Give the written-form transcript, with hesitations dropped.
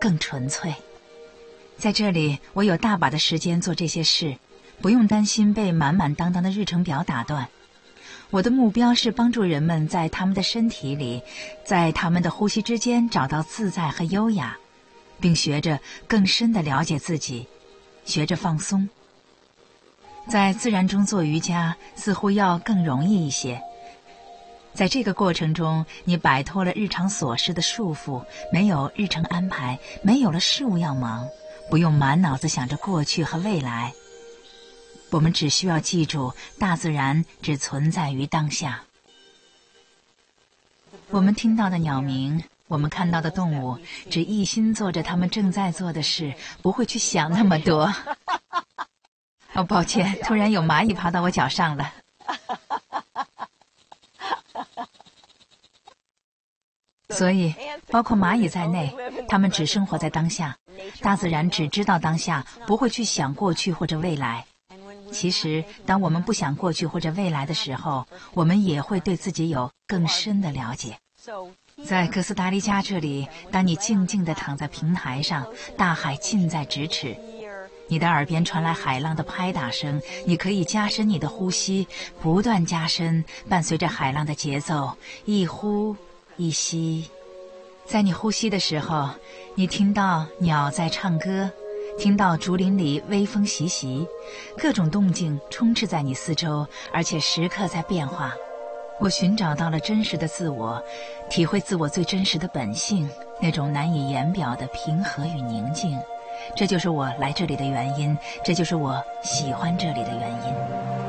更纯粹。在这里，我有大把的时间做这些事，不用担心被满满当当的日程表打断。我的目标是帮助人们在他们的身体里，在他们的呼吸之间找到自在和优雅，并学着更深地了解自己，学着放松。在自然中做瑜伽似乎要更容易一些。在这个过程中，你摆脱了日常琐事的束缚，没有日程安排，没有了事物要忙，不用满脑子想着过去和未来。我们只需要记住，大自然只存在于当下。我们听到的鸟鸣，我们看到的动物，只一心做着他们正在做的事，不会去想那么多。哦，抱歉，突然有蚂蚁爬到我脚上了。所以，包括蚂蚁在内，它们只生活在当下。大自然只知道当下，不会去想过去或者未来。其实，当我们不想过去或者未来的时候，我们也会对自己有更深的了解。在哥斯达黎加这里，当你静静地躺在平台上，大海近在咫尺，你的耳边传来海浪的拍打声，你可以加深你的呼吸，不断加深，伴随着海浪的节奏，一呼一吸。在你呼吸的时候，你听到鸟在唱歌，听到竹林里微风习习，各种动静充斥在你四周，而且时刻在变化。我寻找到了真实的自我，体会自我最真实的本性，那种难以言表的平和与宁静。这就是我来这里的原因，这就是我喜欢这里的原因。